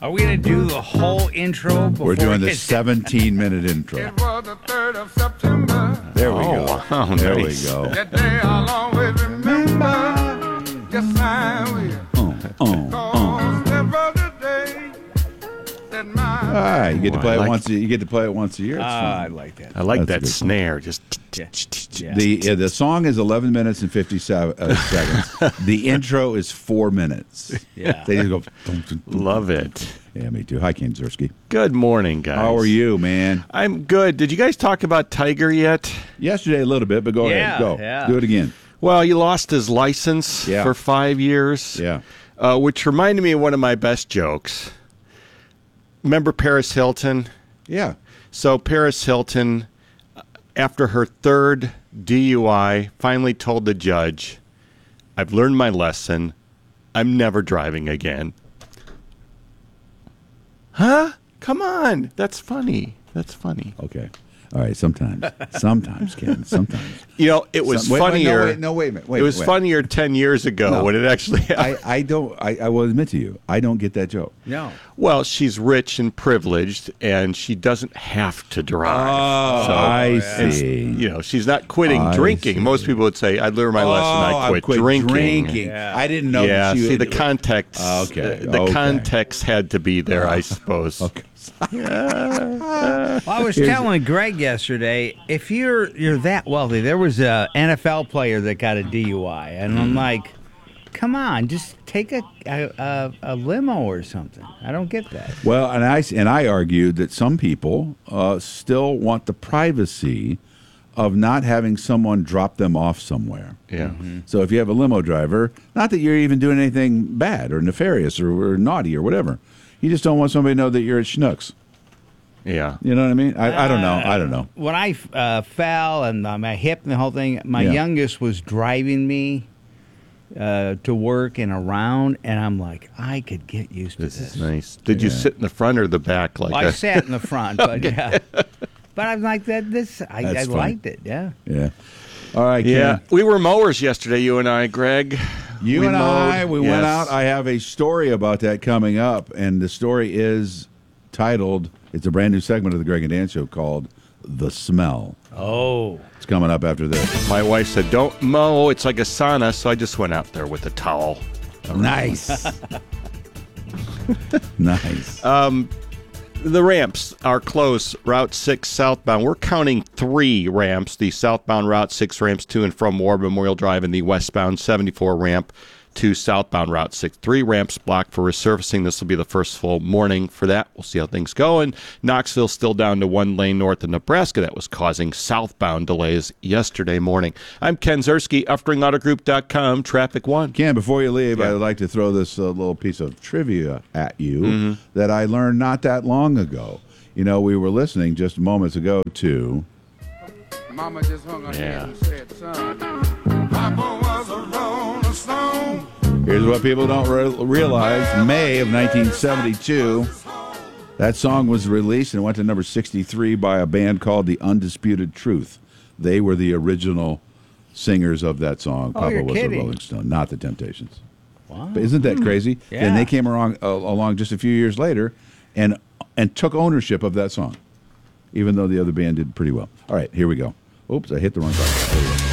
Are we going to do the whole intro before We're doing the it- 17-minute intro. It was the 3rd of September. There we go. Wow, There nice. we go. That day I'll always remember. Yes, I will. Cause that was the day that my All right, you get to Oh, play I it like- once. You get to play it once a year. It's I fun. like that. I like That's a that good song. snare. Just Yeah. The song is 11 minutes and 57 seconds. The intro is 4 minutes. Yeah. They just go. Dum, dum, dum. love it. Yeah, me too. Hi, Ken Zerski. Good morning, guys. How are you, man? I'm good. Did you guys talk about Tiger yet? Yesterday a little bit, but go Yeah, ahead. Go. yeah. Do it again. Well, he lost his license Yeah. for 5 years. Yeah. Which reminded me of one of my best jokes. Remember Paris Hilton? Yeah. So Paris Hilton, after her third DUI, finally told the judge, "I've learned my lesson. I'm never driving again." Huh? Come on. That's funny. That's funny. Okay. All right. Sometimes, Ken. Sometimes. You know, it was Wait, funnier. wait, wait a minute. Wait, it was wait. funnier 10 years ago No. when it actually happened. I don't. I will admit to you, I don't get that joke. No. Well, she's rich and privileged, and she doesn't have to drive. Oh, I and, see. you know, she's not quitting I drinking. see. Most people would say, "I'd learn my lesson. I quit drinking." Yeah. I didn't know. Yeah, that she see, the would- context. Okay, the okay. context had to be there, I suppose. Okay. Well, I was telling Greg yesterday, if you're that wealthy, there was a NFL player that got a DUI, and I'm like, come on, just take a limo or something. I don't get that. Well, and I argued that some people still want the privacy of not having someone drop them off somewhere. Yeah. So if you have a limo driver, not that you're even doing anything bad or nefarious or naughty or whatever, you just don't want somebody to know that you're at Schnucks. Yeah. You know what I mean? I don't know. I don't know. When I fell and my hip and the whole thing, my Yeah. youngest was driving me to work and around, and I'm like, I could get used to This this. is nice. Did you sit in the front or the back? Like Well, I sat in the front, but yeah. But I'm like that. I That's funny. liked it. Yeah. Yeah. All right, Ken. Yeah. We were mowers yesterday, you and I, Greg. You We and I, mowed. we went Yes. out. I have a story about that coming up, and the story is titled, it's a brand new segment of the Greg and Dan Show called The Smell. Oh. It's coming up after this. My wife said, "Don't mow. It's like a sauna." So I just went out there with a towel. Nice. Nice. The ramps are closed. Route 6 southbound. We're counting 3 ramps. The southbound Route 6 ramps to and from War Memorial Drive, and the westbound 74 ramp to southbound Route 6. 3 ramps blocked for resurfacing. This will be the first full morning for that. We'll see how things go. And Knoxville still down to 1 lane north of Nebraska. That was causing southbound delays yesterday morning. I'm Ken Zerski, UfteringAutoGroup.com, Traffic 1. Ken, before you leave, Yeah. I'd like to throw this little piece of trivia at you that I learned not that long ago. You know, we were listening just moments ago to... mama just hung her Yeah. head and said, son, Papa was a rolling stone. Here's what people don't realize. May of 1972, that song was released and went to number 63 by a band called The Undisputed Truth. They were the original singers of that song. Oh, Papa you're was kidding. a Rolling Stone, not the Temptations. Wow. But isn't that crazy? Yeah. And they came along just a few years later and took ownership of that song, even though the other band did pretty well. All right, here we go. Oops, I hit the wrong button. There we go.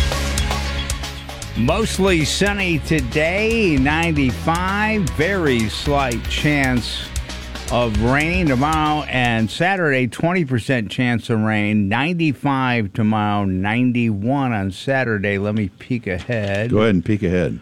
Mostly sunny today, 95. Very slight chance of rain tomorrow, and Saturday, 20% chance of rain. 95 tomorrow, 91 on Saturday. Let me peek ahead. Go ahead and peek ahead.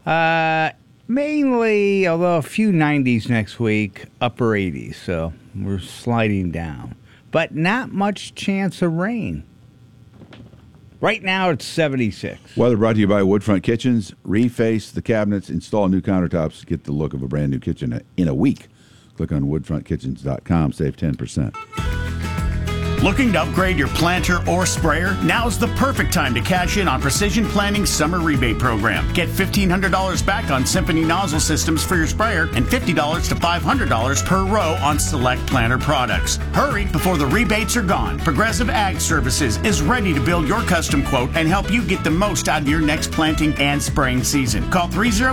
Mainly, although a few 90s next week, upper 80s. So we're sliding down. But not much chance of rain. Right now, it's 76. Weather brought to you by Woodfront Kitchens. Reface the cabinets, install new countertops, get the look of a brand new kitchen in a week. Click on woodfrontkitchens.com, save 10%. Looking to upgrade your planter or sprayer? Now's the perfect time to cash in on Precision Planting's summer rebate program. Get $1,500 back on Symphony nozzle systems for your sprayer and $50 to $500 per row on select planter products. Hurry before the rebates are gone. Progressive Ag Services is ready to build your custom quote and help you get the most out of your next planting and spraying season. Call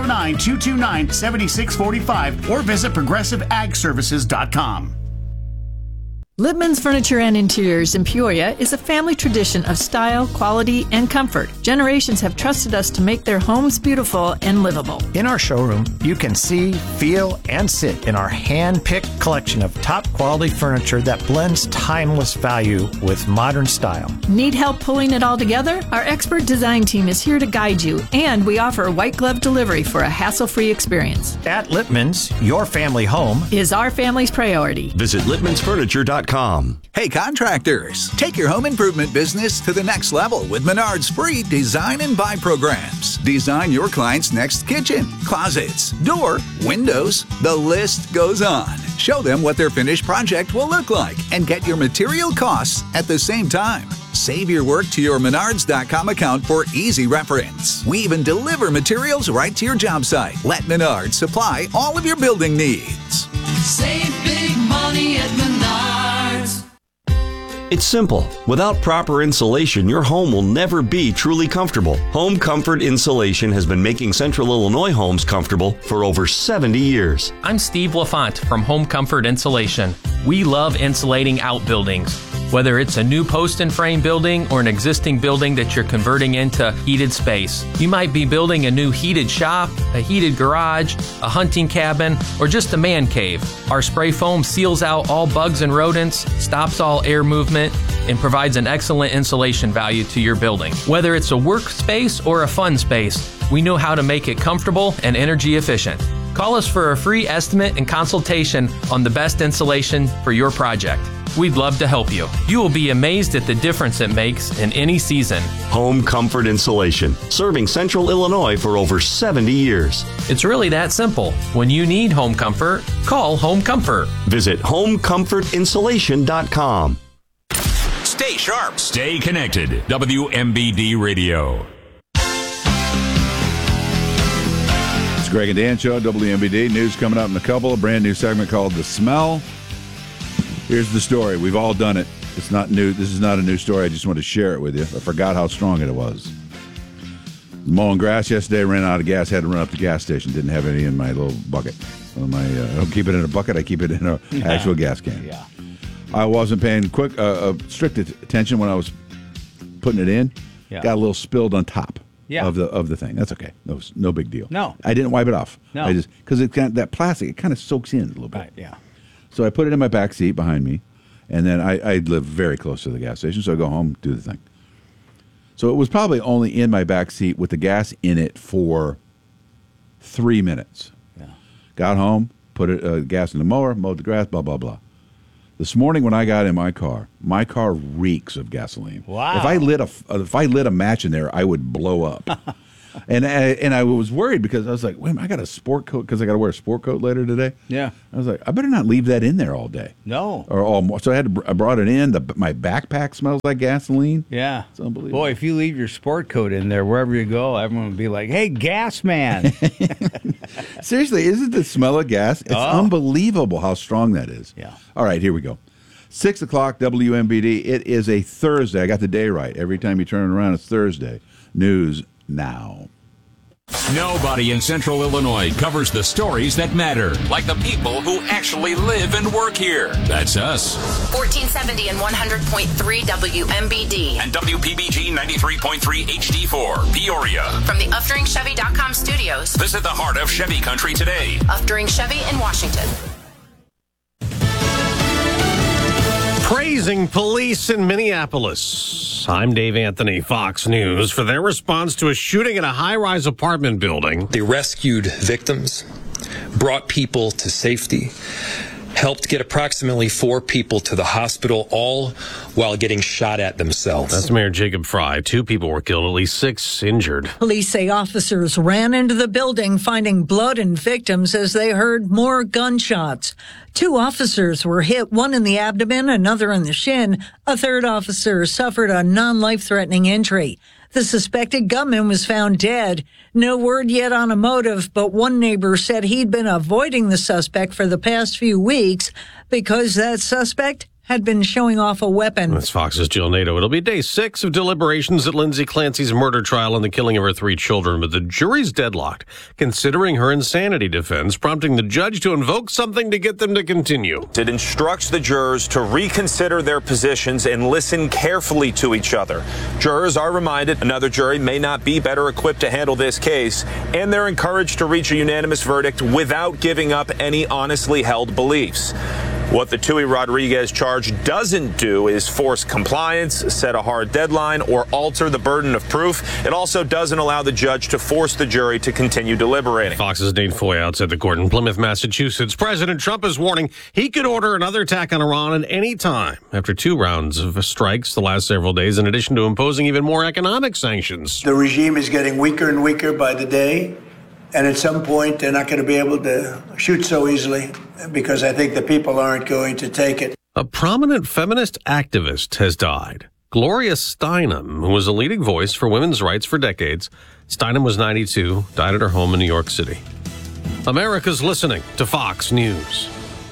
309-229-7645 or visit ProgressiveAgServices.com. Lippman's Furniture and Interiors in Peoria is a family tradition of style, quality, and comfort. Generations have trusted us to make their homes beautiful and livable. In our showroom, you can see, feel, and sit in our hand-picked collection of top-quality furniture that blends timeless value with modern style. Need help pulling it all together? Our expert design team is here to guide you, and we offer a white glove delivery for a hassle-free experience. At Lippman's, your family home is our family's priority. Visit lippmansfurniture.com. Hey contractors, take your home improvement business to the next level with Menard's free design and buy programs. Design your client's next kitchen, closets, door, windows. The list goes on. Show them what their finished project will look like and get your material costs at the same time. Save your work to your Menards.com account for easy reference. We even deliver materials right to your job site. Let Menards supply all of your building needs. Save big money at Menards. It's simple. Without proper insulation, your home will never be truly comfortable. Home Comfort Insulation has been making Central Illinois homes comfortable for over 70 years. I'm Steve LaFont from Home Comfort Insulation. We love insulating outbuildings. Whether it's a new post and frame building or an existing building that you're converting into heated space. You might be building a new heated shop, a heated garage, a hunting cabin, or just a man cave. Our spray foam seals out all bugs and rodents, stops all air movement, and provides an excellent insulation value to your building. Whether it's a workspace or a fun space, we know how to make it comfortable and energy efficient. Call us for a free estimate and consultation on the best insulation for your project. We'd love to help you. You will be amazed at the difference it makes in any season. Home Comfort Insulation, serving Central Illinois for over 70 years. It's really that simple. When you need home comfort, call Home Comfort. Visit homecomfortinsulation.com. Stay sharp. Stay connected. WMBD Radio. It's Greg and Dan Show, WMBD. News coming up in a couple. A brand new segment called The Smell. Here's the story. We've all done it. It's not new. This is not a new story. I just want to share it with you. I forgot how strong it was. Mowing grass yesterday, ran out of gas, had to run up to the gas station. Didn't have any in my little bucket. I don't keep it in a bucket. I keep it in an actual gas can. Yeah. I wasn't paying strict attention when I was putting it in. Yeah. Got a little spilled on top of the thing. That's okay. No big deal. No. I didn't wipe it off. No. I just because that plastic, it kind of soaks in a little bit. Right, yeah. So I put it in my back seat behind me, and then I live very close to the gas station, so I go home, do the thing. So it was probably only in my back seat with the gas in it for 3 minutes. Yeah. Got home, put gas in the mower, mowed the grass, blah, blah, blah. This morning when I got in my car reeks of gasoline. Wow. If I lit a match in there, I would blow up. And I was worried because I was like, wait a minute, I got a sport coat because I got to wear a sport coat later today. Yeah. I was like, I better not leave that in there all day. No. Or all. So I brought it in. My backpack smells like gasoline. Yeah. It's unbelievable. Boy, if you leave your sport coat in there wherever you go, everyone will be like, hey, gas man. Seriously, isn't the smell of gas? It's unbelievable how strong that is. Yeah. All right, here we go. 6 o'clock, WMBD. It is a Thursday. I got the day right. Every time you turn it around, it's Thursday. News now. Nobody in Central Illinois covers the stories that matter, like the people who actually live and work here. That's us. 1470 and 100.3 WMBD. And WPBG 93.3 HD4, Peoria. From the UfDuringChevy.com studios. Visit the heart of Chevy country today. Ufduring Chevy in Washington. Praising police in Minneapolis. I'm Dave Anthony, Fox News, for their response to a shooting at a high-rise apartment building. They rescued victims, brought people to safety, helped get approximately 4 people to the hospital, all while getting shot at themselves. That's Mayor Jacob Fry. 2 people were killed, at least 6 injured. Police say officers ran into the building, finding blood and victims as they heard more gunshots. 2 officers were hit, one in the abdomen, another in the shin. A third officer suffered a non-life-threatening injury. The suspected gunman was found dead. No word yet on a motive, but one neighbor said he'd been avoiding the suspect for the past few weeks because that suspect had been showing off a weapon. That's Fox's Jill Nato. It'll be day 6 of deliberations at Lindsay Clancy's murder trial and the killing of her 3 children, but the jury's deadlocked, considering her insanity defense, prompting the judge to invoke something to get them to continue. It instructs the jurors to reconsider their positions and listen carefully to each other. Jurors are reminded another jury may not be better equipped to handle this case, and they're encouraged to reach a unanimous verdict without giving up any honestly held beliefs. What the Tui Rodriguez charge doesn't do is force compliance, set a hard deadline, or alter the burden of proof. It also doesn't allow the judge to force the jury to continue deliberating. Fox's Dane Foy outside the court in Plymouth, Massachusetts. President Trump is warning he could order another attack on Iran at any time after 2 rounds of strikes the last several days, in addition to imposing even more economic sanctions. The regime is getting weaker and weaker by the day. And at some point, they're not going to be able to shoot so easily because I think the people aren't going to take it. A prominent feminist activist has died. Gloria Steinem, who was a leading voice for women's rights for decades. Steinem was 92, died at her home in New York City. America's listening to Fox News.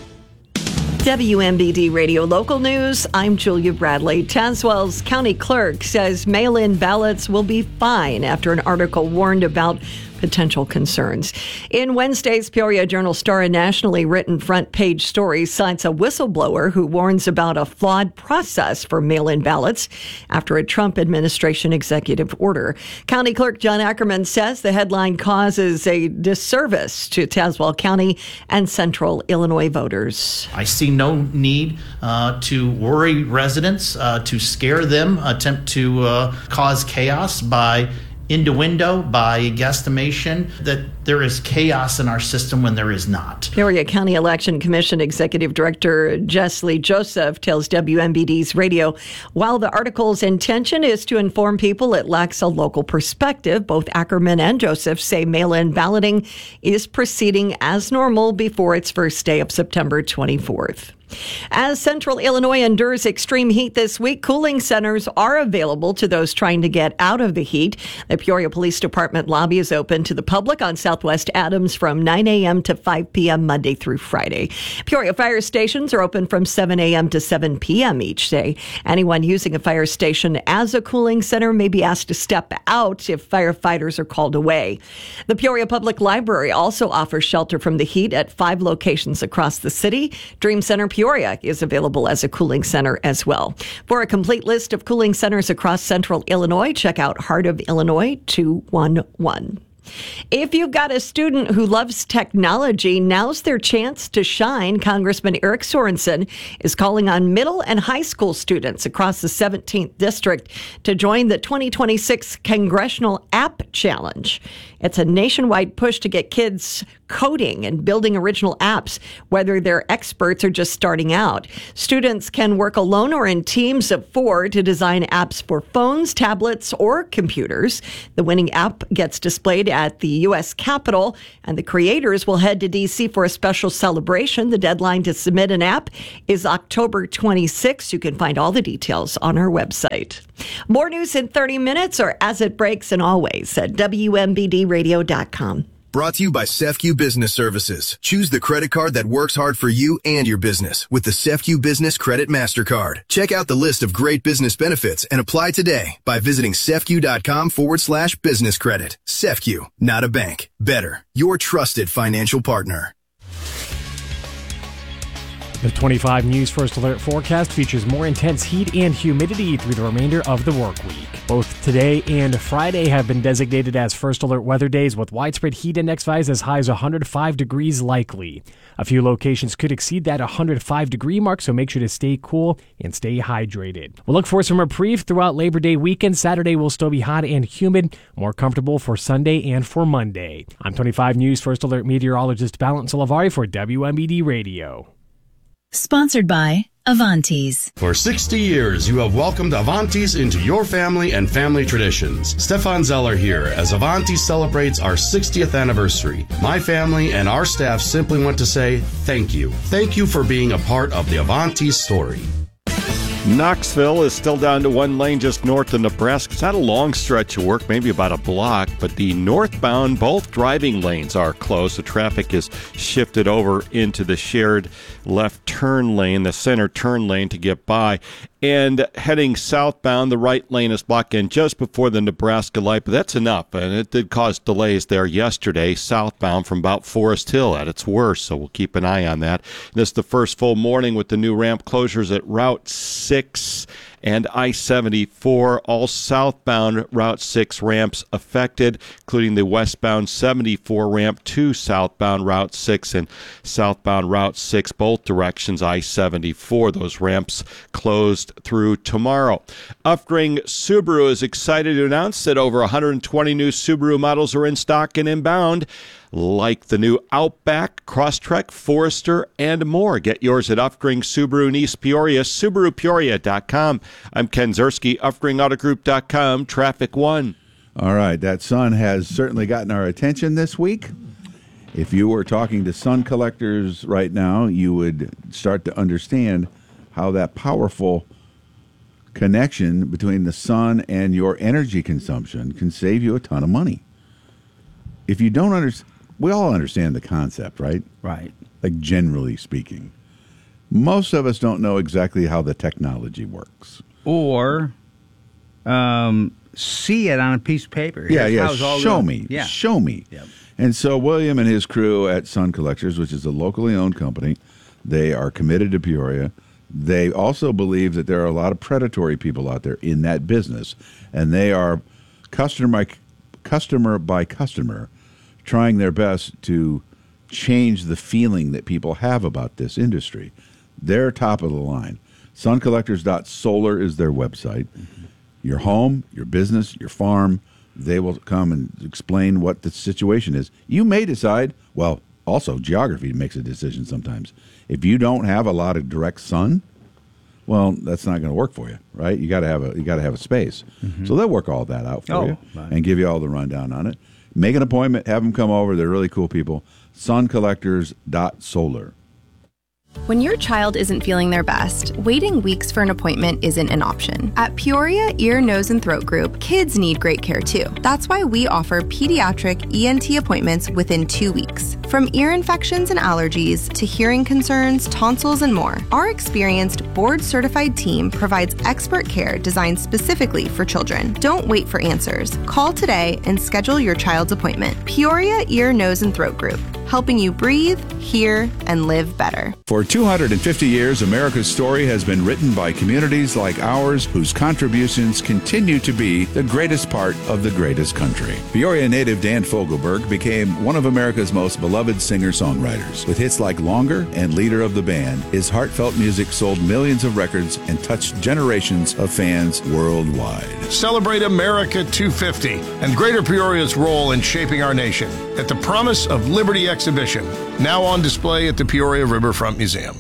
WMBD Radio Local News, I'm Julia Bradley. Tazewell's county clerk says mail-in ballots will be fine after an article warned about potential concerns. In Wednesday's Peoria Journal-Star, a nationally written front-page story cites a whistleblower who warns about a flawed process for mail-in ballots after a Trump administration executive order. County Clerk John Ackerman says the headline causes a disservice to Tazewell County and Central Illinois voters. I see no need to worry residents, to scare them, attempt to cause chaos by innuendo, by guesstimation, that there is chaos in our system when there is not. Peoria County Election Commission Executive Director Jeslie Joseph tells WMBD's radio, while the article's intention is to inform people, it lacks a local perspective. Both Ackerman and Joseph say mail-in balloting is proceeding as normal before its first day of September 24th. As Central Illinois endures extreme heat this week, cooling centers are available to those trying to get out of the heat. The Peoria Police Department lobby is open to the public on Southwest Adams from 9 a.m. to 5 p.m. Monday through Friday. Peoria fire stations are open from 7 a.m. to 7 p.m. each day. Anyone using a fire station as a cooling center may be asked to step out if firefighters are called away. The Peoria Public Library also offers shelter from the heat at 5 locations across the city. Dream Center Peoria is available as a cooling center as well. For a complete list of cooling centers across Central Illinois, check out Heart of Illinois 211. If you've got a student who loves technology, now's their chance to shine. Congressman Eric Sorensen is calling on middle and high school students across the 17th District to join the 2026 Congressional App Challenge. It's a nationwide push to get kids coding and building original apps, whether they're experts or just starting out. Students can work alone or in teams of 4 to design apps for phones, tablets, or computers. The winning app gets displayed at the U.S. Capitol, and the creators will head to D.C. for a special celebration. The deadline to submit an app is October 26. You can find all the details on our website. More news in 30 minutes or as it breaks, and always at WMBDradio.com. Brought to you by SEFCU Business Services. Choose the credit card that works hard for you and your business with the SEFCU Business Credit MasterCard. Check out the list of great business benefits and apply today by visiting SEFCU.com/business credit. SEFCU, not a bank. Better, your trusted financial partner. The 25 News First Alert forecast features more intense heat and humidity through the remainder of the work week. Both today and Friday have been designated as First Alert weather days with widespread heat index values as high as 105 degrees likely. A few locations could exceed that 105-degree mark, so make sure to stay cool and stay hydrated. We'll look for some reprieve throughout Labor Day weekend. Saturday will still be hot and humid, more comfortable for Sunday and for Monday. I'm 25 News First Alert meteorologist Valentin Salavari for WMBD Radio. Sponsored by Avantis. For 60 years, you have welcomed Avantis into your family and family traditions. Stefan Zeller here as Avantis celebrates our 60th anniversary. My family and our staff simply want to say thank you. Thank you for being a part of the Avantis story. Knoxville is still down to one lane just north of Nebraska. It's not a long stretch of work, maybe about a block, but the northbound, both driving lanes are closed. The traffic is shifted over into the shared left turn lane, the center turn lane to get by. And heading southbound, the right lane is blocked in just before the Nebraska light, but that's enough. And it did cause delays there yesterday, southbound from about Forest Hill at its worst, so we'll keep an eye on that. This is the first full morning with the new ramp closures at Route 6 and I-74. All southbound Route 6 ramps affected, including the westbound 74 ramp to southbound Route 6 and southbound Route 6, both directions I-74. Those ramps closed through tomorrow. Upgring Subaru is excited to announce that over 120 new Subaru models are in stock and inbound, like the new Outback, Crosstrek, Forester, and more. Get yours at Upgring Subaru in East Peoria, SubaruPeoria.com. I'm Ken Zerski, UpgringAutoGroup.com, Traffic One. All right, that sun has certainly gotten our attention this week. If you were talking to sun collectors right now, you would start to understand how that powerful connection between the sun and your energy consumption can save you a ton of money. If you don't understand, we all understand the concept, right? Right. Like generally speaking. Most of us don't know exactly how the technology works. Or see it on a piece of paper. Show me. Yeah. Show me. Yep. And so William and his crew at Sun Collectors, which is a locally owned company, they are committed to Peoria. They also believe that there are a lot of predatory people out there in that business, and they are customer by customer trying their best to change the feeling that people have about this industry. They're top of the line. Suncollectors.solar is their website. Mm-hmm. Your home, your business, your farm, they will come and explain what the situation is. You may decide, well, also geography makes a decision sometimes. If you don't have a lot of direct sun, well, that's not going to work for you, right? You got to have a space. Mm-hmm. So they'll work all that out for you and give you all the rundown on it. Make an appointment, have them come over. They're really cool people. Suncollectors.solar. When your child isn't feeling their best, waiting weeks for an appointment isn't an option. At Peoria Ear, Nose, and Throat Group, kids need great care too. That's why we offer pediatric ENT appointments within 2 weeks. From ear infections and allergies to hearing concerns, tonsils, and more, our experienced board-certified team provides expert care designed specifically for children. Don't wait for answers. Call today and schedule your child's appointment. Peoria Ear, Nose, and Throat Group, helping you breathe, hear, and live better. For 250 years, America's story has been written by communities like ours whose contributions continue to be the greatest part of the greatest country. Peoria native Dan Fogelberg became one of America's most beloved singer-songwriters. With hits like Longer and leader of the band, his heartfelt music sold millions of records and touched generations of fans worldwide. Celebrate America 250 and Greater Peoria's role in shaping our nation at the Promise of Liberty exhibition, now on display at the Peoria Riverfront Museum.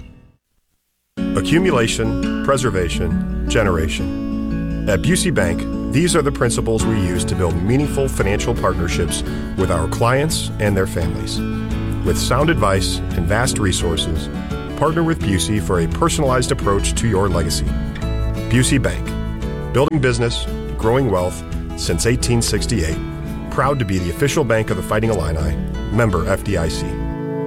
Accumulation, preservation, generation. At Busey Bank, these are the principles we use to build meaningful financial partnerships with our clients and their families. With sound advice and vast resources, partner with Busey for a personalized approach to your legacy. Busey Bank, building business, growing wealth since 1868. Proud to be the official bank of the Fighting Illini, member FDIC.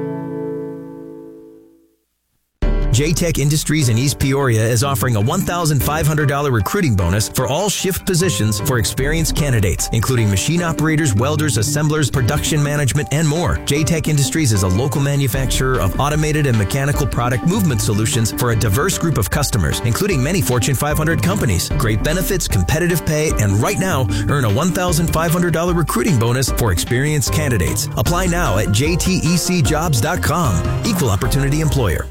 J-Tech Industries in East Peoria is offering a $1,500 recruiting bonus for all shift positions for experienced candidates, including machine operators, welders, assemblers, production management, and more. J-Tech Industries is a local manufacturer of automated and mechanical product movement solutions for a diverse group of customers, including many Fortune 500 companies. Great benefits, competitive pay, and right now, earn a $1,500 recruiting bonus for experienced candidates. Apply now at jtecjobs.com. Equal opportunity employer.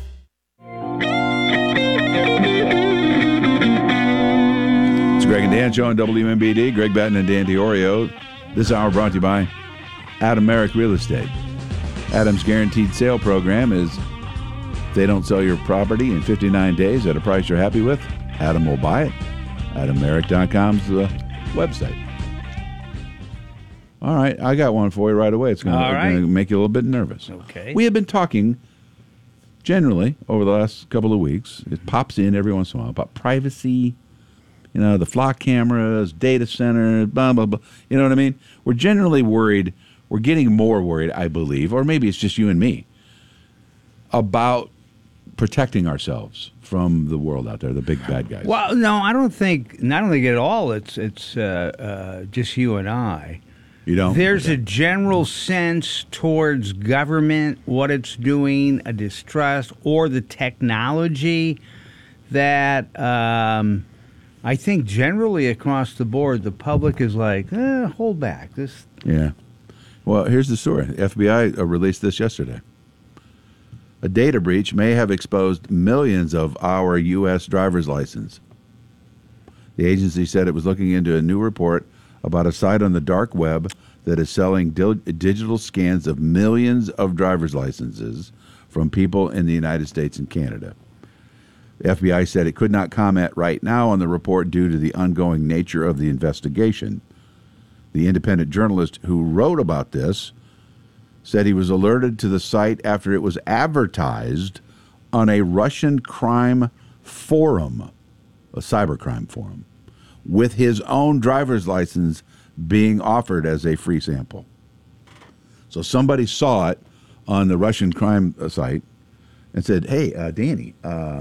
Greg and Dan show on WMBD. Greg Batten and Dan Diorio. This hour brought to you by Adam Merrick Real Estate. Adam's Guaranteed Sale Program is If they don't sell your property in 59 days at a price you're happy with, Adam will buy it. AdamMerrick.com's the website. All right, I got one for you right away. It's going to make you a little bit nervous. Okay. We have been talking generally over the last couple of weeks. It pops in every once in a while about privacy, the flock cameras, data centers, blah, blah, blah. You know what I mean? We're generally worried. We're getting more worried, I believe, or maybe it's just you and me, about protecting ourselves from the world out there, the big bad guys. Well, no, I don't think at all. It's just you and I. You don't? There's a general sense towards government, what it's doing, a distrust, or the technology that I think generally across the board, the public is like, hold back. Yeah. Well, here's the story. The FBI released this yesterday. A data breach may have exposed millions of our U.S. driver's license. The agency said it was looking into a new report about a site on the dark web that is selling digital scans of millions of driver's licenses from people in the United States and Canada. The FBI said it could not comment right now on the report due to the ongoing nature of the investigation. The independent journalist who wrote about this said he was alerted to the site after it was advertised on a Russian crime forum, a cybercrime forum, with his own driver's license being offered as a free sample. So somebody saw it on the Russian crime site and said, "Hey, Danny,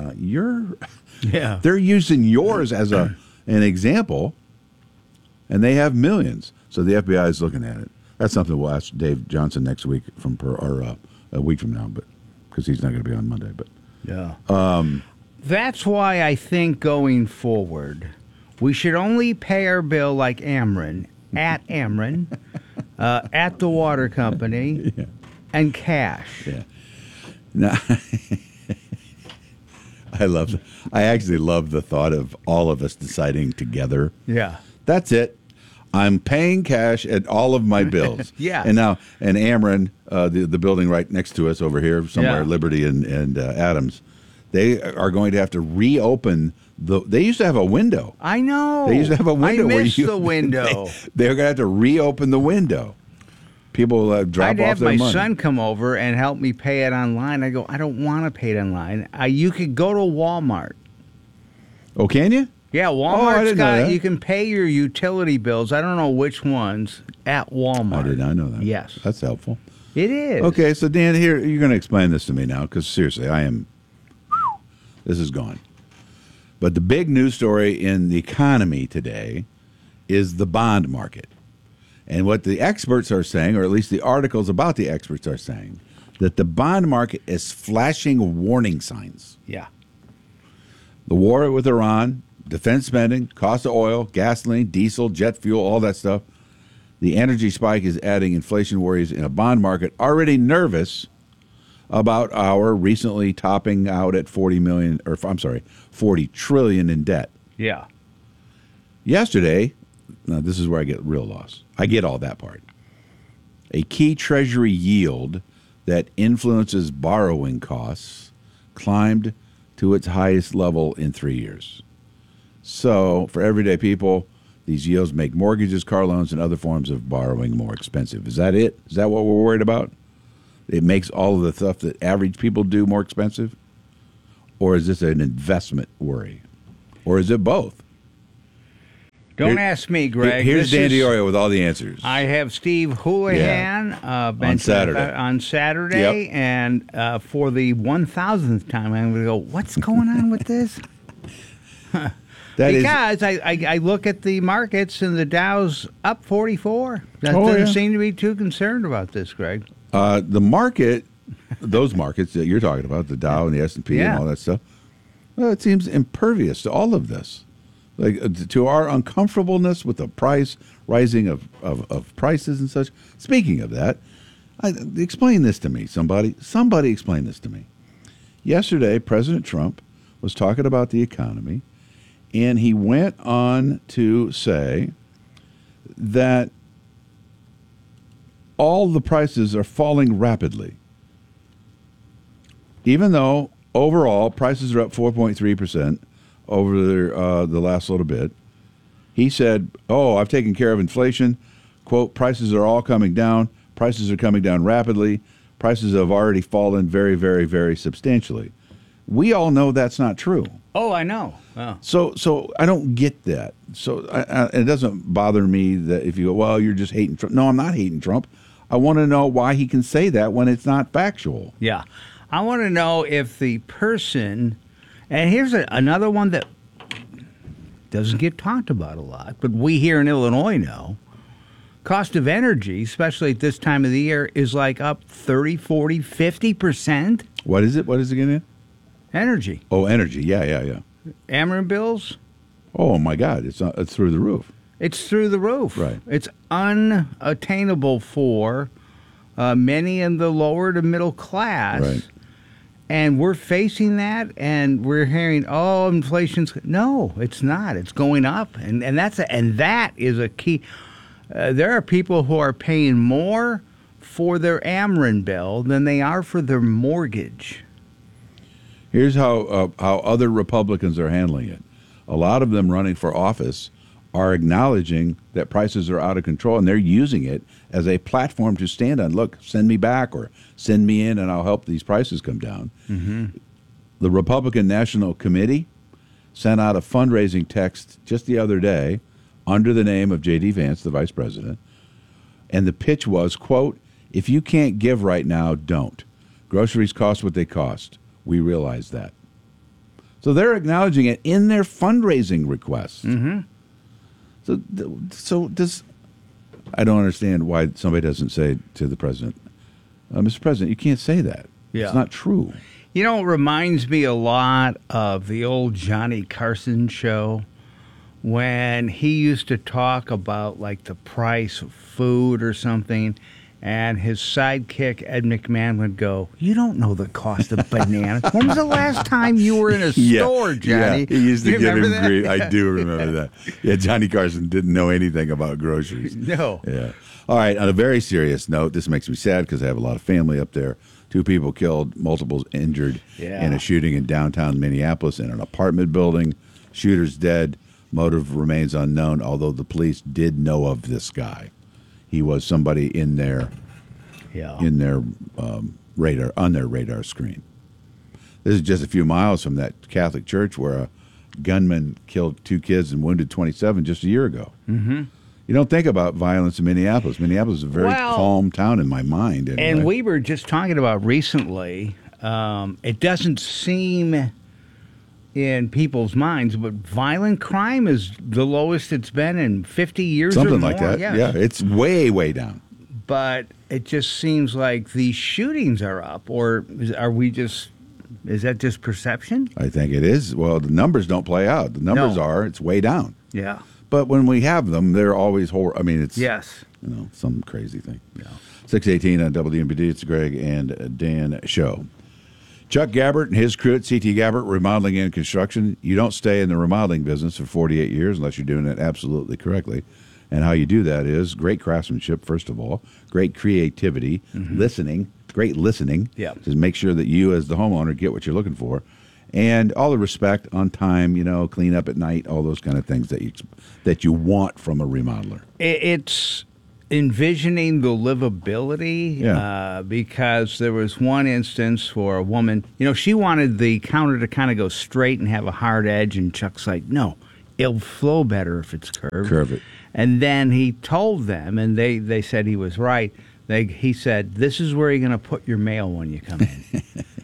they're using yours as an example, and they have millions." So the FBI is looking at it. That's something we'll ask Dave Johnson next week a week from now, but because he's not going to be on Monday. But yeah, that's why I think going forward, we should only pay our bill like Ameren, at the water company, and cash. Yeah. Now, I actually love the thought of all of us deciding together. Yeah. That's it. I'm paying cash at all of my bills. Yeah. And Ameren, the building right next to us over here, somewhere, Liberty and Adams, they are going to have to reopen they used to have a window. I know. They used to have a window. I miss the window. They're going to have to reopen the window. People drop off their money. I'd have my son come over and help me pay it online. I go, I don't want to pay it online. You could go to Walmart. Oh, can you? Yeah, Walmart's got, you can pay your utility bills. I don't know which ones at Walmart. I did not know that. Yes. That's helpful. It is. Okay, so Dan, here, you're going to explain this to me now, because seriously, this is gone. But the big news story in the economy today is the bond market. And what the experts are saying, or at least the articles about the experts are saying, that the bond market is flashing warning signs. Yeah. The war with Iran, defense spending, cost of oil, gasoline, diesel, jet fuel, all that stuff. The energy spike is adding inflation worries in a bond market already nervous about our recently topping out at 40 trillion in debt. Yeah. Yesterday, now this is where I get real lost. I get all that part. A key treasury yield that influences borrowing costs climbed to its highest level in 3 years. So, for everyday people, these yields make mortgages, car loans, and other forms of borrowing more expensive. Is that it? Is that what we're worried about? It makes all of the stuff that average people do more expensive? Or is this an investment worry? Or is it both? Don't ask me, Greg. Here's Dan DiOrio with all the answers. I have Steve Houlihan on Saturday. Yep. And for the 1,000th time, I'm going to go, what's going on with this? Because I look at the markets and the Dow's up 44. That doesn't seem to be too concerned about this, Greg. The market, those markets that you're talking about, the Dow and the S&P and all that stuff, well, it seems impervious to all of this. Like to our uncomfortableness with the price rising of prices and such. Speaking of that, explain this to me, somebody. Somebody explain this to me. Yesterday, President Trump was talking about the economy, and he went on to say that all the prices are falling rapidly, even though overall, prices are up 4.3% over the last little bit. He said, I've taken care of inflation. Quote, prices are all coming down. Prices are coming down rapidly. Prices have already fallen very, very, very substantially. We all know that's not true. Oh, I know. Oh. So I don't get that. So it doesn't bother me that if you go, well, you're just hating Trump. No, I'm not hating Trump. I want to know why he can say that when it's not factual. Yeah. I want to know if the person, and here's another one that doesn't get talked about a lot, but we here in Illinois know. Cost of energy, especially at this time of the year, is like up 30, 40, 50%. What is it? What is it again? Energy. Oh, energy. Yeah. Ameren bills? Oh, my God. It's through the roof. It's through the roof. Right. It's unattainable for many in the lower to middle class. Right. And we're facing that, and we're hearing, inflation's... No, it's not. It's going up. And that is a key... there are people who are paying more for their Ameren bill than they are for their mortgage. Here's how other Republicans are handling it. A lot of them running for office are acknowledging that prices are out of control, and they're using it as a platform to stand on. Look, send me back or send me in, and I'll help these prices come down. Mm-hmm. The Republican National Committee sent out a fundraising text just the other day under the name of J.D. Vance, the vice president, and the pitch was, quote, if you can't give right now, don't. Groceries cost what they cost. We realize that. So they're acknowledging it in their fundraising requests. Mm-hmm. So I don't understand why somebody doesn't say to the president, Mr. President, you can't say that. Yeah. It's not true. You know, it reminds me a lot of the old Johnny Carson show when he used to talk about like the price of food or something, and his sidekick, Ed McMahon, would go, you don't know the cost of bananas. When was the last time you were in a store, Johnny? Yeah, he used to give him that? grief. I do remember that. Yeah, Johnny Carson didn't know anything about groceries. No. Yeah. All right, on a very serious note, this makes me sad because I have a lot of family up there. 2 people killed, multiple injured in a shooting in downtown Minneapolis in an apartment building. Shooter's dead. Motive remains unknown, although the police did know of this guy. He was somebody in their radar, on their radar screen. This is just a few miles from that Catholic church where a gunman killed 2 kids and wounded 27 just a year ago. Mm-hmm. You don't think about violence in Minneapolis. Minneapolis is a very calm town in my mind. Anyway. And we were just talking about recently, it doesn't seem in people's minds, but violent crime is the lowest it's been in 50 years Something or more. like that. Yes. Yeah, it's way, way down. But it just seems like these shootings are up, or is that just perception? I think it is. Well, the numbers don't play out. The numbers are, it's way down. Yeah. But when we have them, they're always horrible. I mean, it's some crazy thing. Yeah. 6:18 on WMBD. It's Greg and Dan show. Chuck Gabbert and his crew at CT Gabbert Remodeling and Construction. You don't stay in the remodeling business for 48 years unless you're doing it absolutely correctly. And how you do that is great craftsmanship, first of all, great creativity, listening, great listening. Yeah. To make sure that you as the homeowner get what you're looking for. And all the respect, on time, clean up at night, all those kind of things that you want from a remodeler. It's envisioning the livability because there was one instance for a woman, she wanted the counter to kind of go straight and have a hard edge, and Chuck's like, no, it'll flow better if it's curved. Curve it. And then he told them, and they said he was right. He said, this is where you're going to put your mail when you come in.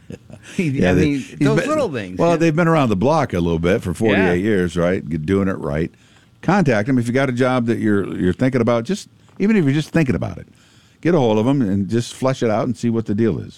Those little things. Well, they've been around the block a little bit for 48 years, right? Doing it right. Contact them if you got a job that you're thinking about. Even if you're just thinking about it, get a hold of them and just flesh it out and see what the deal is.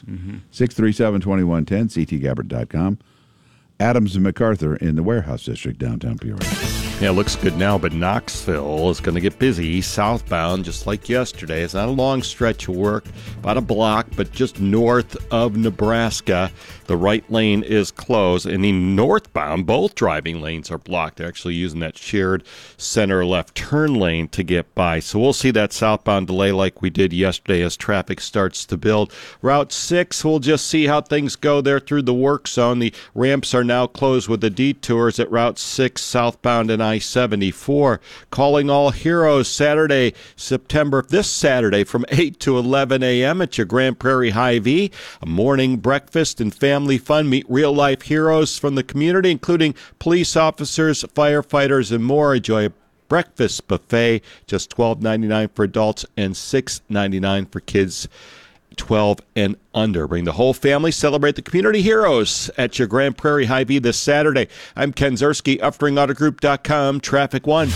637-2110, ctgabbert.com. Adams and MacArthur in the Warehouse District, downtown Peoria. Yeah, it looks good now, but Knoxville is going to get busy southbound just like yesterday. It's not a long stretch of work, about a block, but just north of Nebraska. The right lane is closed, and the northbound, both driving lanes are blocked. They're actually using that shared center-left turn lane to get by. So we'll see that southbound delay like we did yesterday as traffic starts to build. Route 6, we'll just see how things go there through the work zone. The ramps are now closed with the detours at Route 6 southbound and I-74. Calling all heroes Saturday, this Saturday from 8 to 11 a.m. at your Grand Prairie Hy-Vee. A morning breakfast and family fun. Meet real-life heroes from the community, including police officers, firefighters, and more. Enjoy a breakfast buffet, just $12.99 for adults and $6.99 for kids 12 and under. Bring the whole family, celebrate the community heroes at your Grand Prairie Hy-Vee this Saturday. I'm Ken Zerski, UfteringAutoGroup.com, Traffic One.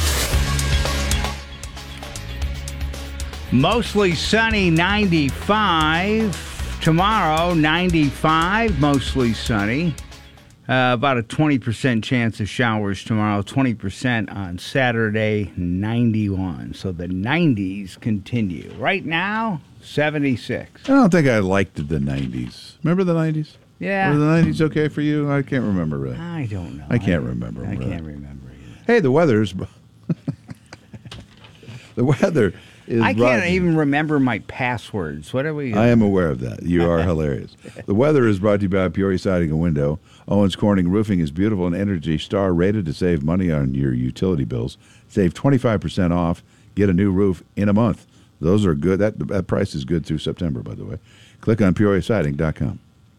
Mostly sunny, 95. Tomorrow, 95, mostly sunny. About a 20% chance of showers tomorrow, 20% on Saturday, 91. So the 90s continue. Right now, 76. I don't think I liked the 90s. Remember the 90s? Yeah. Were the 90s okay for you? I can't remember really. I don't know. I can't remember. I can't remember either. Hey, the weather's... the weather is... I can't even remember my passwords. What are we... I am aware of that. You are hilarious. The weather is brought to you by Peoria Siding and Window. Owens Corning Roofing is beautiful and Energy Star rated to save money on your utility bills. Save 25% off. Get a new roof in a month. Those are good. That price is good through September, by the way. Click on PeoriaSiding.com.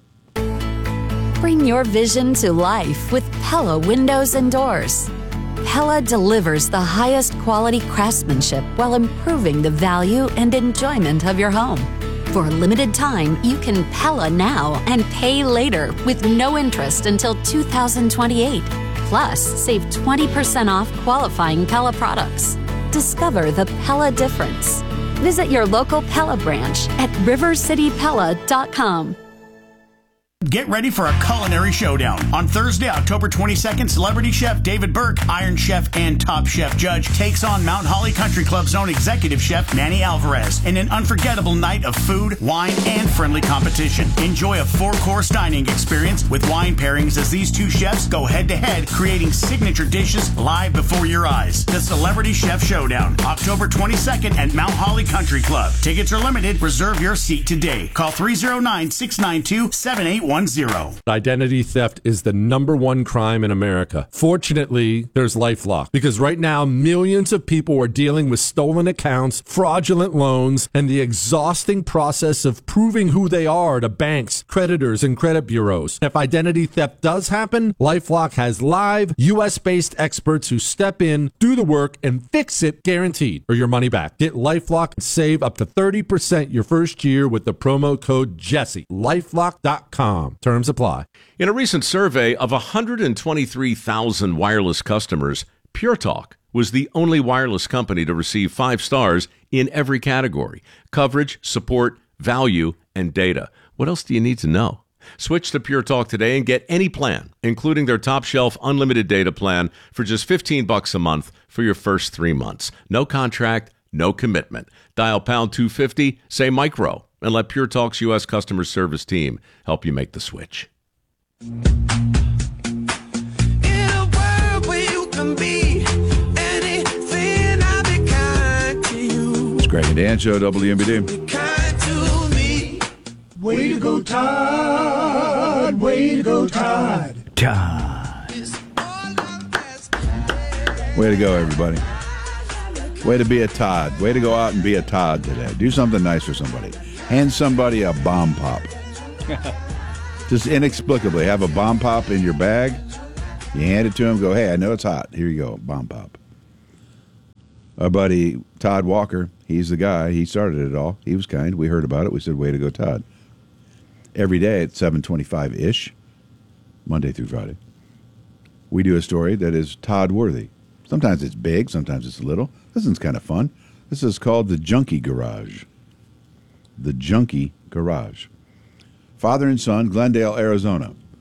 Bring your vision to life with Pella Windows and Doors. Pella delivers the highest quality craftsmanship while improving the value and enjoyment of your home. For a limited time, you can Pella now and pay later with no interest until 2028. Plus, save 20% off qualifying Pella products. Discover the Pella difference. Visit your local Pella branch at rivercitypella.com. Get ready for a culinary showdown. On Thursday, October 22nd, celebrity chef David Burke, Iron Chef and Top Chef Judge takes on Mount Holly Country Club's own executive chef Manny Alvarez in an unforgettable night of food, wine, and friendly competition. Enjoy a 4-course dining experience with wine pairings as these two chefs go head-to-head, creating signature dishes live before your eyes. The Celebrity Chef Showdown, October 22nd at Mount Holly Country Club. Tickets are limited. Reserve your seat today. Call 309-692-7810. Identity theft is the #1 crime in America. Fortunately, there's LifeLock, because right now millions of people are dealing with stolen accounts, fraudulent loans, and the exhausting process of proving who they are to banks, creditors, and credit bureaus. If identity theft does happen, LifeLock has live US-based experts who step in, do the work, and fix it guaranteed, or your money back. Get LifeLock and save up to 30% your first year with the promo code Jesse. LifeLock.com. Terms apply. In a recent survey of 123,000 wireless customers, Pure Talk was the only wireless company to receive 5 stars in every category: coverage, support, value, and data. What else do you need to know? Switch to Pure Talk today and get any plan, including their top shelf unlimited data plan, for just $15 a month for your first 3 months. No contract, no commitment. Dial pound 250, say micro, and let Pure Talk's U.S. customer service team help you make the switch. It's Greg and Dan Show, WMBD. Way to go, Todd. Way to go, Todd. Todd. Way to go, everybody. Way to be a Todd. Way to go out and be a Todd today. Do something nice for somebody. Hand somebody a bomb pop. Just inexplicably have a bomb pop in your bag. You hand it to him, go, hey, I know it's hot. Here you go, bomb pop. Our buddy Todd Walker, he's the guy. He started it all. He was kind. We heard about it. We said, way to go, Todd. Every day at 7:25-ish, Monday through Friday, we do a story that is Todd-worthy. Sometimes it's big, sometimes it's little. This one's kind of fun. This is called The Junkie Garage. The Junkie Garage. Father and son, Glendale, Arizona.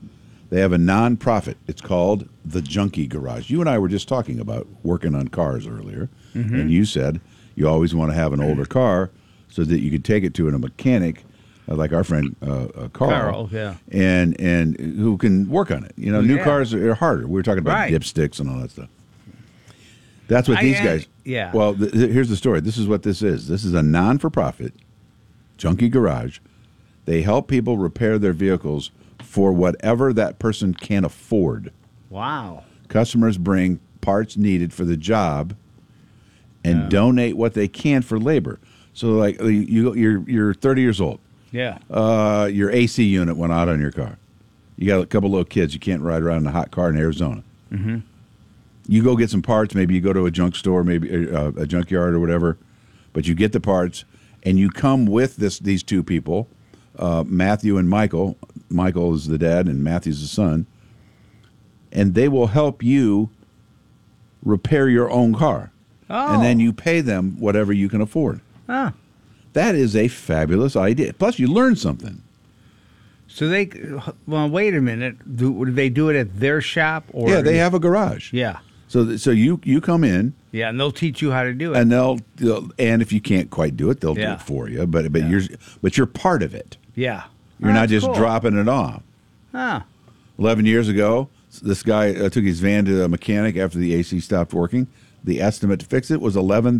They have a nonprofit. It's called the Junkie Garage. You and I were just talking about working on cars earlier, and you said you always want to have an older car so that you could take it to a mechanic, like our friend Carl, yeah, and who can work on it. New Yeah. cars are harder. We were talking about Right. dipsticks and all that stuff. That's what these guys. yeah. Well, here's the story. This is what this is. This is a non-for-profit Junkie Garage. They help people repair their vehicles for whatever that person can afford. Wow. Customers bring parts needed for the job and donate what they can for labor. So, like, you're 30 years old. Yeah. Your AC unit went out on your car. You got a couple little kids. You can't ride around in a hot car in Arizona. Mm-hmm. You go get some parts. Maybe you go to a junk store, maybe a junkyard or whatever. But you get the parts, and you come with these two people, Matthew and Michael. Michael is the dad, and Matthew's the son. And they will help you repair your own car. Oh. And then you pay them whatever you can afford. Ah. That is a fabulous idea. Plus, you learn something. So wait a minute. Do they do it at their shop? Or Yeah, they have a garage. Yeah. So you come in. Yeah, and they'll teach you how to do it. And and if you can't quite do it, they'll do Yeah. it for you. But you're part of it. Yeah. You're not just cool. dropping it off. Ah. 11 years ago, this guy took his van to a mechanic after the AC stopped working. The estimate to fix it was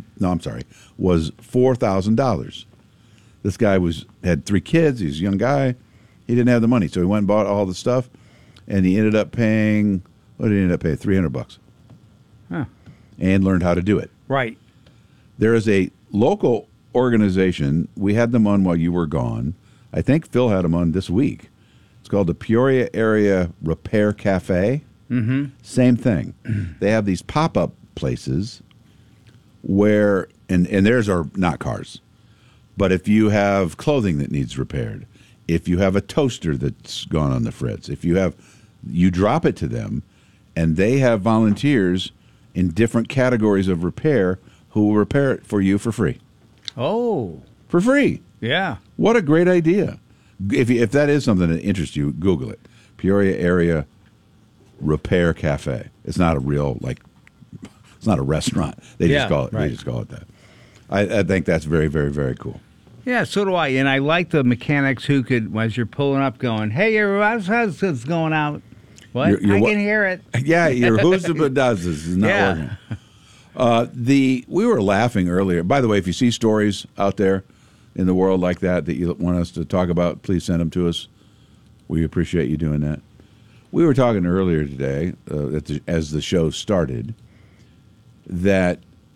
$4,000. This guy had 3 kids. He was a young guy. He didn't have the money, so he went and bought all the stuff, and he ended up paying. What did he end up paying? $300. Huh. And learned how to do it. Right. There is a local organization. We had them on while you were gone. I think Phil had them on this week. It's called the Peoria Area Repair Cafe. Mm-hmm. Same thing. They have these pop-up places where, and theirs are not cars, but if you have clothing that needs repaired, if you have a toaster that's gone on the fritz, you drop it to them, and they have volunteers in different categories of repair who will repair it for you for free. Oh. For free. Yeah. What a great idea. If that is something that interests you, Google it. Peoria Area Repair Cafe. It's not a real, it's not a restaurant. They just call it. Right. They just call it that. I think that's very, very, very cool. Yeah, so do I. And I like the mechanics who could, as you're pulling up, going, "Hey, how's this going out?" What? I can hear it. Yeah, your who's but does this is not working. We were laughing earlier. By the way, if you see stories out there in the world like that you want us to talk about, please send them to us. We appreciate you doing that. We were talking earlier today, as the show started, that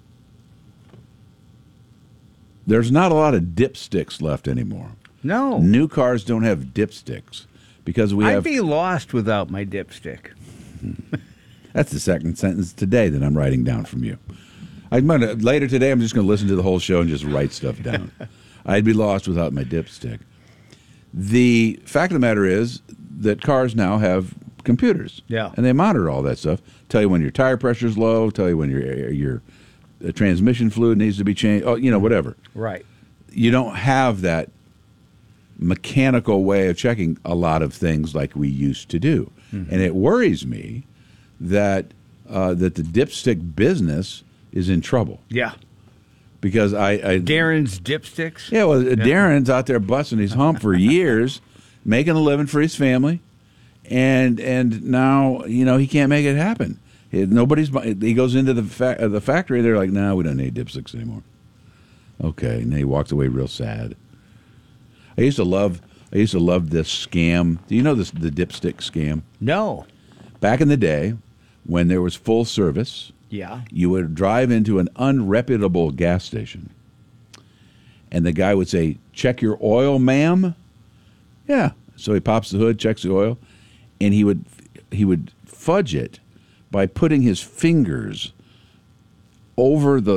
there's not a lot of dipsticks left anymore. No. New cars don't have dipsticks because I'd be lost without my dipstick. That's the second sentence today that I'm writing down from you. Later today, I'm just going to listen to the whole show and just write stuff down. I'd be lost without my dipstick. The fact of the matter is that cars now have computers. Yeah. And they monitor all that stuff. Tell you when your tire pressure is low, tell you when your transmission fluid needs to be changed, whatever. Right. You don't have that mechanical way of checking a lot of things like we used to do. Mm-hmm. And it worries me that the dipstick business is in trouble. Yeah. Because Darren's dipsticks? Yeah, well, Darren's out there busting his hump for years, making a living for his family, and now, he can't make it happen. He goes into the factory, they're like, "No, we don't need dipsticks anymore." Okay, and he walks away real sad. I used to love this scam. Do you know the dipstick scam? No. Back in the day, when there was full service, you would drive into an unreputable gas station, and the guy would say, "Check your oil, ma'am." Yeah. So he pops the hood, checks the oil, and he would fudge it by putting his fingers over the